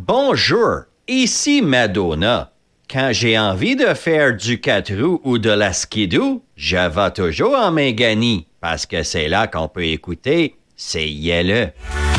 Bonjour, ici Madonna. Quand j'ai envie de faire du 4 roues ou de la skidoo, je vais toujours en Méganie parce que c'est là qu'on peut écouter C'est Yelle.